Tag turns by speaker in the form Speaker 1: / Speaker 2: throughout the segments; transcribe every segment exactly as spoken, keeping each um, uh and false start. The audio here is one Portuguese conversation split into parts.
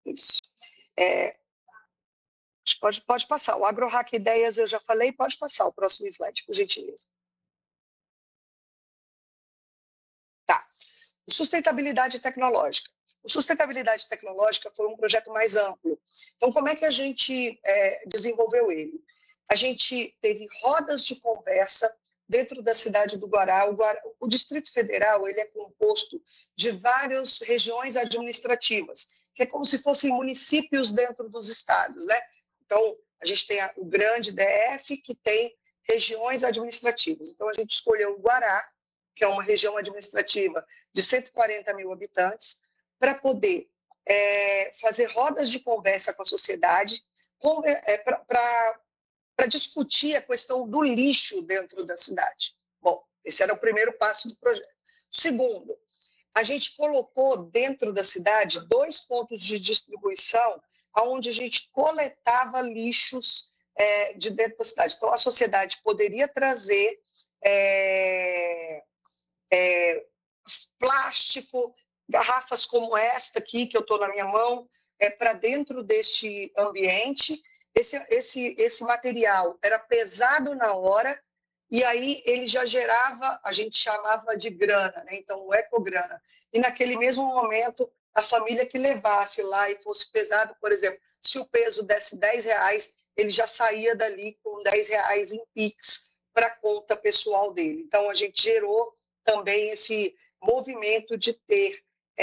Speaker 1: Isso. É, pode, pode passar. O AgroHack Ideias eu já falei, pode passar o próximo slide, por gentileza. Tá. Sustentabilidade tecnológica. O Sustentabilidade Tecnológica foi um projeto mais amplo. Então, como é que a gente é, desenvolveu ele? A gente teve rodas de conversa dentro da cidade do Guará. O, Guará, o Distrito Federal ele é composto de várias regiões administrativas, que é como se fossem municípios dentro dos estados, né? Então, a gente tem a, o grande D F, que tem regiões administrativas. Então, a gente escolheu o Guará, que é uma região administrativa de cento e quarenta mil habitantes, para poder é, fazer rodas de conversa com a sociedade, é, para discutir a questão do lixo dentro da cidade. Bom, esse era o primeiro passo do projeto. Segundo, a gente colocou dentro da cidade dois pontos de distribuição onde a gente coletava lixos é, de dentro da cidade. Então, a sociedade poderia trazer é, é, plástico, garrafas como esta aqui, que eu estou na minha mão, é, para dentro deste ambiente. Esse, esse, esse material era pesado na hora, e aí ele já gerava, a gente chamava de grana, né? Então, o ecograna. E naquele mesmo momento, a família que levasse lá e fosse pesado, por exemplo, se o peso desse dez reais, ele já saía dali com dez reais em Pix para a conta pessoal dele. Então, a gente gerou também esse movimento de ter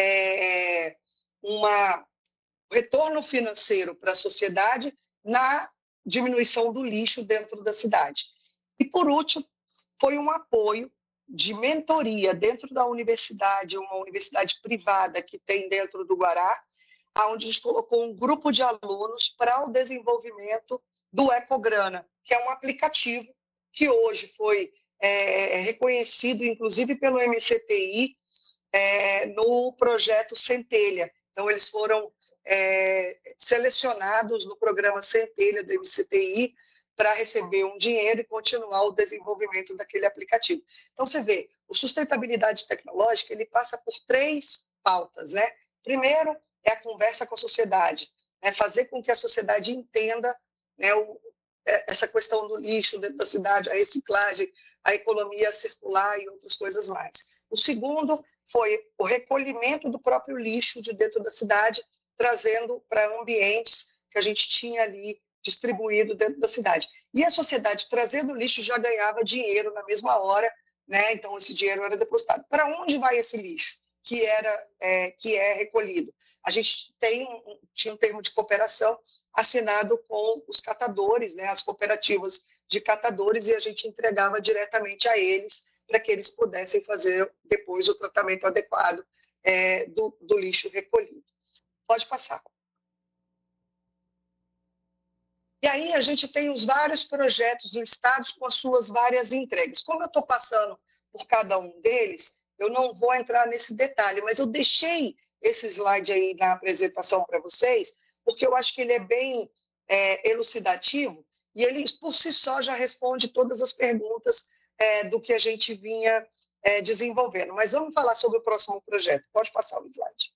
Speaker 1: é, uma retorno financeiro para a sociedade na diminuição do lixo dentro da cidade. E, por último, foi um apoio de mentoria dentro da universidade, uma universidade privada que tem dentro do Guará, onde a gente colocou um grupo de alunos para o desenvolvimento do Ecograna, que é um aplicativo que hoje foi é, reconhecido, inclusive pelo M C T I, é, no projeto Centelha. Então, eles foram é, selecionados no programa Centelha do M C T I para receber um dinheiro e continuar o desenvolvimento daquele aplicativo. Então, você vê, o Sustentabilidade Tecnológica ele passa por três pautas, né? Primeiro, é a conversa com a sociedade, né? Fazer com que a sociedade entenda, né, o, essa questão do lixo dentro da cidade, a reciclagem, a economia circular e outras coisas mais. O segundo foi o recolhimento do próprio lixo de dentro da cidade, trazendo para ambientes que a gente tinha ali distribuído dentro da cidade. E a sociedade, trazendo lixo, já ganhava dinheiro na mesma hora, né? Então esse dinheiro era depositado. Para onde vai esse lixo que, era, é, que é recolhido? A gente tem, tinha um termo de cooperação assinado com os catadores, né? As cooperativas de catadores, e a gente entregava diretamente a eles para que eles pudessem fazer depois o tratamento adequado é, do, do lixo recolhido. Pode passar. E aí a gente tem os vários projetos listados com as suas várias entregas. Como eu estou passando por cada um deles, eu não vou entrar nesse detalhe, mas eu deixei esse slide aí na apresentação para vocês, porque eu acho que ele é bem é, elucidativo e ele, por si só, já responde todas as perguntas é, do que a gente vinha é, desenvolvendo. Mas vamos falar sobre o próximo projeto. Pode passar o slide.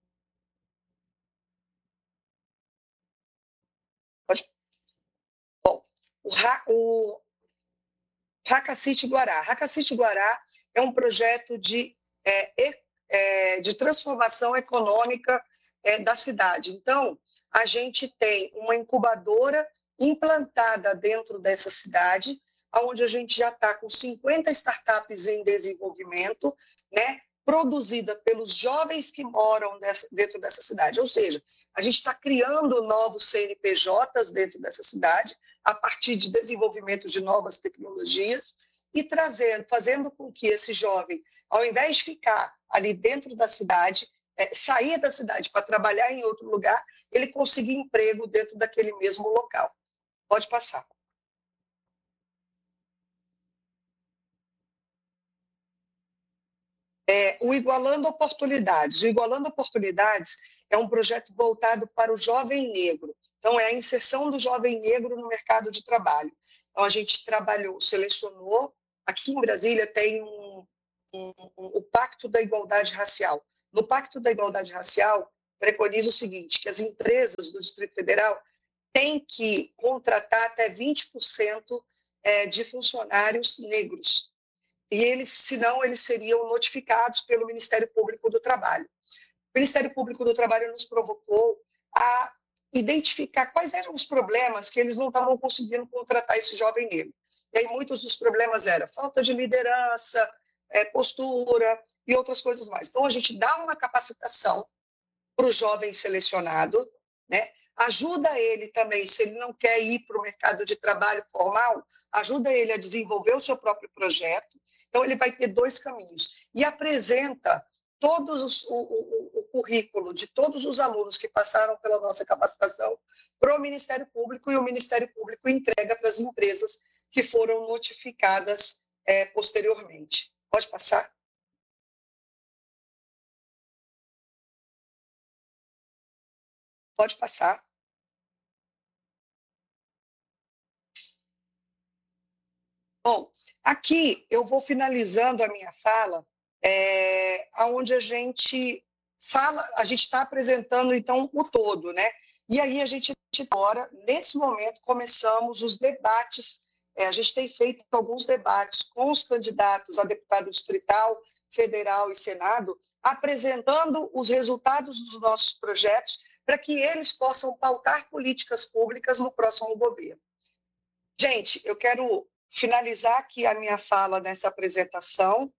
Speaker 1: Pode. Bom, o, o Hakacity Guará. Hakacity Guará é um projeto de, é, é, de transformação econômica é, da cidade. Então, a gente tem uma incubadora implantada dentro dessa cidade, onde a gente já está com cinquenta startups em desenvolvimento, né, produzida pelos jovens que moram dessa, dentro dessa cidade. Ou seja, a gente está criando novos C N P Js dentro dessa cidade, a partir de desenvolvimento de novas tecnologias, e trazendo, fazendo com que esse jovem, ao invés de ficar ali dentro da cidade, é, sair da cidade para trabalhar em outro lugar, ele consiga emprego dentro daquele mesmo local. Pode passar. É, o Igualando Oportunidades. O Igualando Oportunidades é um projeto voltado para o jovem negro. Então, é a inserção do jovem negro no mercado de trabalho. Então, a gente trabalhou, selecionou. Aqui em Brasília tem um, um, um, o Pacto da Igualdade Racial. No Pacto da Igualdade Racial, preconiza o seguinte, que as empresas do Distrito Federal têm que contratar até vinte por cento de funcionários negros. E eles, senão, eles seriam notificados pelo Ministério Público do Trabalho. O Ministério Público do Trabalho nos provocou a identificar quais eram os problemas que eles não estavam conseguindo contratar esse jovem negro. E aí muitos dos problemas eram falta de liderança, é, postura e outras coisas mais. Então, a gente dá uma capacitação para o jovem selecionado, né? Ajuda ele também, se ele não quer ir para o mercado de trabalho formal, ajuda ele a desenvolver o seu próprio projeto. Então, ele vai ter dois caminhos. E apresenta todos os, o, o, o currículo de todos os alunos que passaram pela nossa capacitação para o Ministério Público, e o Ministério Público entrega para as empresas que foram notificadas é, posteriormente. Pode passar? Pode passar. Bom, aqui eu vou finalizando a minha fala, é, onde a gente fala, a gente está apresentando então o todo, né? E aí a gente agora, nesse momento, começamos os debates. É, a gente tem feito alguns debates com os candidatos a deputado distrital, federal e Senado, apresentando os resultados dos nossos projetos para que eles possam pautar políticas públicas no próximo governo. Gente, eu quero finalizar aqui a minha fala nessa apresentação,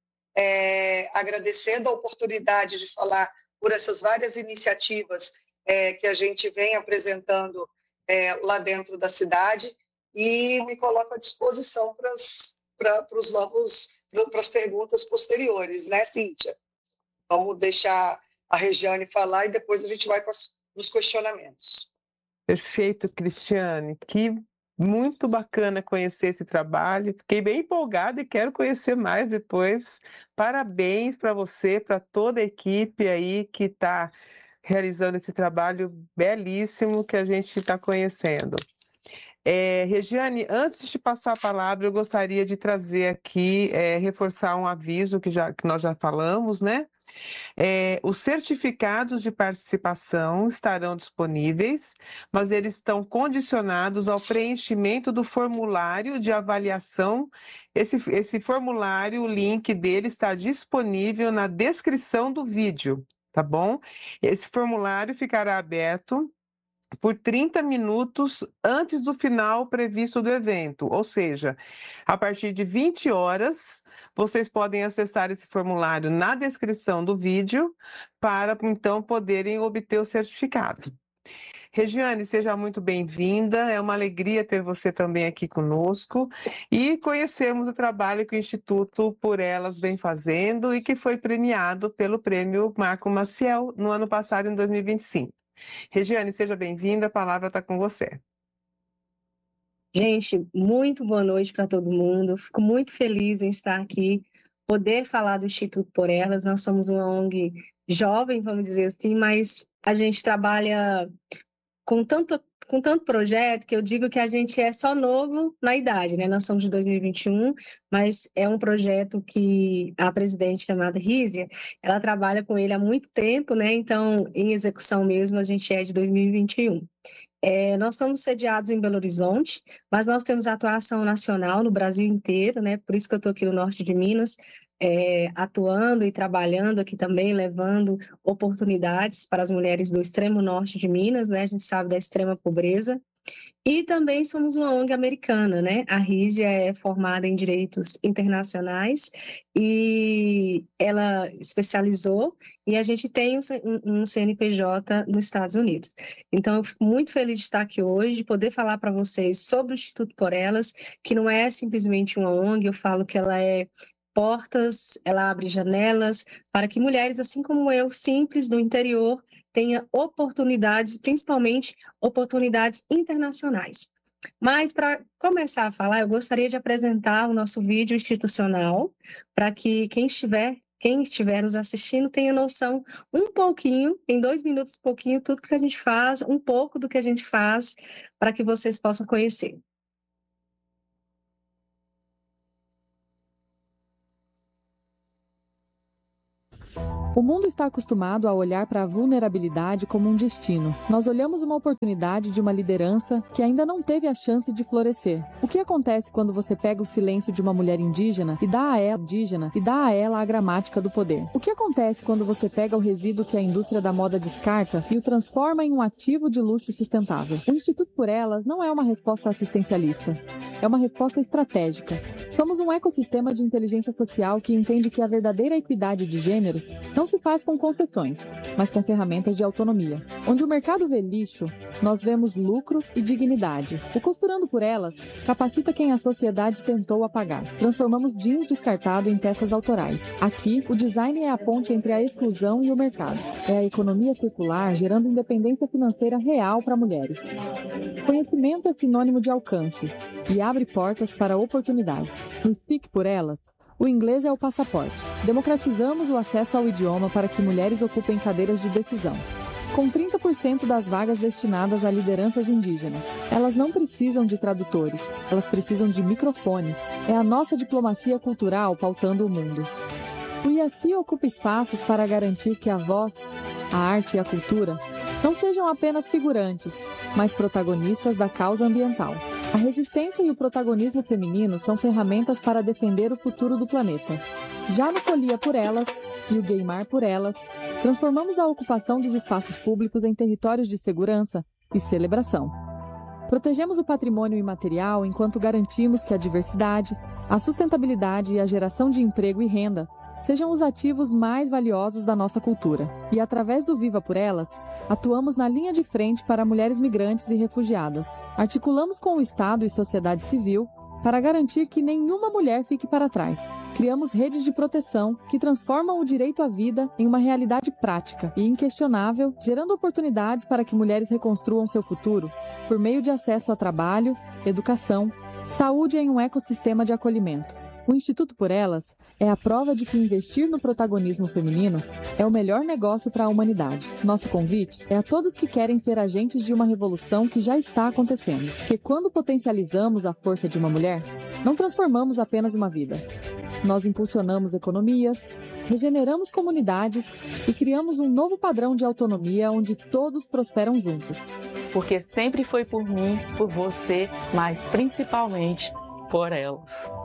Speaker 1: é, agradecendo a oportunidade de falar por essas várias iniciativas é, que a gente vem apresentando é, lá dentro da cidade, e me coloco à disposição para os novos, para as perguntas posteriores, né, Cíntia? Vamos deixar a Regiane falar e depois a gente vai para os questionamentos.
Speaker 2: Perfeito, Cristiane. Que muito bacana conhecer esse trabalho. Fiquei bem empolgada e quero conhecer mais depois. Parabéns para você, para toda a equipe aí que está realizando esse trabalho belíssimo que a gente está conhecendo. É, Regiane, antes de passar a palavra, eu gostaria de trazer aqui, é, reforçar um aviso que, já, que nós já falamos, né? É, os certificados de participação estarão disponíveis, mas eles estão condicionados ao preenchimento do formulário de avaliação. Esse, esse formulário, o link dele está disponível na descrição do vídeo, tá bom? Esse formulário ficará aberto por trinta minutos antes do final previsto do evento, ou seja, a partir de vinte horas, vocês podem acessar esse formulário na descrição do vídeo para, então, poderem obter o certificado. Regiane, seja muito bem-vinda, é uma alegria ter você também aqui conosco e conhecermos o trabalho que o Instituto Por Elas vem fazendo e que foi premiado pelo Prêmio Marco Maciel no ano passado, em dois mil e vinte e cinco. Regiane, seja bem-vinda, a palavra está com você.
Speaker 3: Gente, muito boa noite para todo mundo. Fico muito feliz em estar aqui, poder falar do Instituto Por Elas. Nós somos uma O N G jovem, vamos dizer assim, mas a gente trabalha com tanto, com tanto projeto que eu digo que a gente é só novo na idade, né? Nós somos de dois mil e vinte e um, mas é um projeto que a presidente, chamada Rízia, ela trabalha com ele há muito tempo, né? Então, em execução mesmo, a gente é de dois mil e vinte e um. É, nós estamos sediados em Belo Horizonte, mas nós temos atuação nacional no Brasil inteiro, né? Por isso que eu estou aqui no norte de Minas, é, atuando e trabalhando aqui também, levando oportunidades para as mulheres do extremo norte de Minas, né? A gente sabe da extrema pobreza. E também somos uma O N G americana, né? A Rízia é formada em Direitos Internacionais e ela especializou, e a gente tem um C N P J nos Estados Unidos. Então, eu fico muito feliz de estar aqui hoje, poder falar para vocês sobre o Instituto Por Elas, que não é simplesmente uma O N G, eu falo que ela é portas, ela abre janelas para que mulheres, assim como eu, simples do interior, tenha oportunidades, principalmente oportunidades internacionais. Mas, para começar a falar, eu gostaria de apresentar o nosso vídeo institucional, para que quem estiver, quem estiver nos assistindo tenha noção um pouquinho, em dois minutos, um pouquinho, tudo que a gente faz, um pouco do que a gente faz, para que vocês possam conhecer.
Speaker 4: O mundo está acostumado a olhar para a vulnerabilidade como um destino. Nós olhamos uma oportunidade de uma liderança que ainda não teve a chance de florescer. O que acontece quando você pega o silêncio de uma mulher indígena e dá a ela indígena e dá a ela a gramática do poder? O que acontece quando você pega o resíduo que a indústria da moda descarta e o transforma em um ativo de luxo sustentável? O Instituto Por Elas não é uma resposta assistencialista. É uma resposta estratégica. Somos um ecossistema de inteligência social que entende que a verdadeira equidade de gênero não se faz com concessões, mas com ferramentas de autonomia. Onde o mercado vê lixo, nós vemos lucro e dignidade. O Costurando Por Elas capacita quem a sociedade tentou apagar. Transformamos jeans descartado em peças autorais. Aqui, o design é a ponte entre a exclusão e o mercado. É a economia circular gerando independência financeira real para mulheres. Conhecimento é sinônimo de alcance e abre portas para oportunidades. No Speak Por Elas, o inglês é o passaporte. Democratizamos o acesso ao idioma para que mulheres ocupem cadeiras de decisão. Com trinta por cento das vagas destinadas a lideranças indígenas. Elas não precisam de tradutores, elas precisam de microfones. É a nossa diplomacia cultural pautando o mundo. O I A C I ocupa espaços para garantir que a voz, a arte e a cultura não sejam apenas figurantes, mas protagonistas da causa ambiental. A resistência e o protagonismo feminino são ferramentas para defender o futuro do planeta. Já no Folia Por Elas e o Gaymar Por Elas, transformamos a ocupação dos espaços públicos em territórios de segurança e celebração. Protegemos o patrimônio imaterial enquanto garantimos que a diversidade, a sustentabilidade e a geração de emprego e renda sejam os ativos mais valiosos da nossa cultura. E através do Viva Por Elas, atuamos na linha de frente para mulheres migrantes e refugiadas. Articulamos com o Estado e sociedade civil para garantir que nenhuma mulher fique para trás. Criamos redes de proteção que transformam o direito à vida em uma realidade prática e inquestionável, gerando oportunidades para que mulheres reconstruam seu futuro por meio de acesso a trabalho, educação, saúde em um ecossistema de acolhimento. O Instituto Por Elas é a prova de que investir no protagonismo feminino é o melhor negócio para a humanidade. Nosso convite é a todos que querem ser agentes de uma revolução que já está acontecendo. Porque quando potencializamos a força de uma mulher, não transformamos apenas uma vida. Nós impulsionamos economias, regeneramos comunidades e criamos um novo padrão de autonomia onde todos prosperam juntos.
Speaker 5: Porque sempre foi por mim, por você, mas principalmente por elas.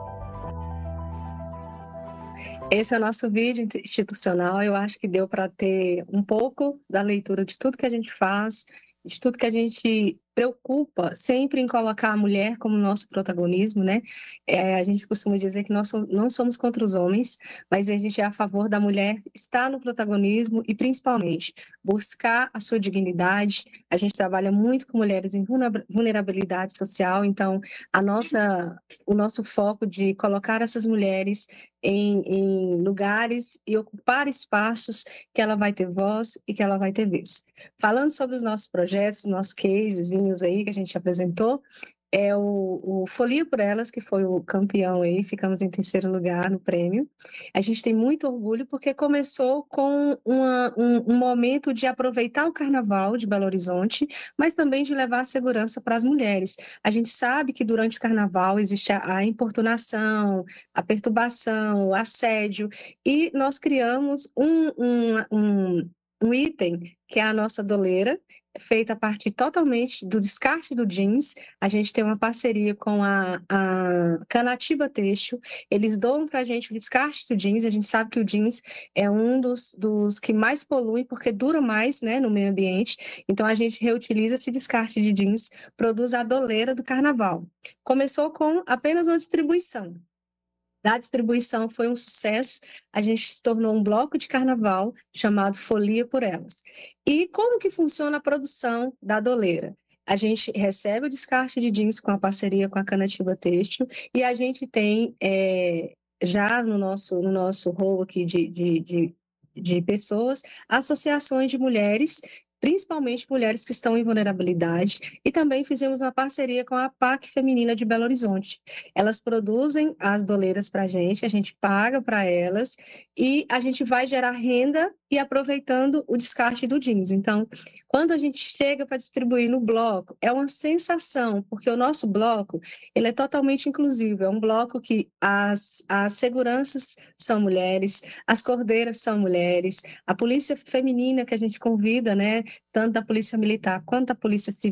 Speaker 3: Esse é o nosso vídeo institucional. Eu acho que deu para ter um pouco da leitura de tudo que a gente faz, de tudo que a gente preocupa sempre em colocar a mulher como nosso protagonismo, né? É, a gente costuma dizer que nós não somos contra os homens, mas a gente é a favor da mulher estar no protagonismo e, principalmente, buscar a sua dignidade. A gente trabalha muito com mulheres em vulnerabilidade social, então a nossa, o nosso foco de colocar essas mulheres em, em lugares e ocupar espaços que ela vai ter voz e que ela vai ter vez. Falando sobre os nossos projetos, nossos cases, aí que a gente apresentou, é o, o Folia Por Elas, que foi o campeão aí, ficamos em terceiro lugar no prêmio. A gente tem muito orgulho porque começou com uma, um, um momento de aproveitar o carnaval de Belo Horizonte, mas também de levar a segurança para as mulheres. A gente sabe que durante o carnaval existe a, a importunação, a perturbação, o assédio, e nós criamos um, um, um, um item que é a nossa doleira, feita a partir totalmente do descarte do jeans. A gente tem uma parceria com a, a Canatiba Têxtil. Eles doam para a gente o descarte do jeans. A gente sabe que o jeans é um dos, dos que mais polui, porque dura mais, né, no meio ambiente. Então, a gente reutiliza esse descarte de jeans, produz a doleira do carnaval. Começou com apenas uma distribuição. Da distribuição foi um sucesso, a gente se tornou um bloco de carnaval chamado Folia Por Elas. E como que funciona a produção da doleira? A gente recebe o descarte de jeans com a parceria com a Canatiba Têxtil e a gente tem é, já no nosso, no nosso rol aqui de, de, de, de pessoas, associações de mulheres, principalmente mulheres que estão em vulnerabilidade, e também fizemos uma parceria com a P A C Feminina de Belo Horizonte. Elas produzem as doleiras para a gente, a gente paga para elas, e a gente vai gerar renda e aproveitando o descarte do jeans. Então, quando a gente chega para distribuir no bloco, é uma sensação, porque o nosso bloco, ele é totalmente inclusivo, é um bloco que as, as seguranças são mulheres, as cordeiras são mulheres, a polícia feminina que a gente convida, né, tanto da polícia militar quanto da polícia civil,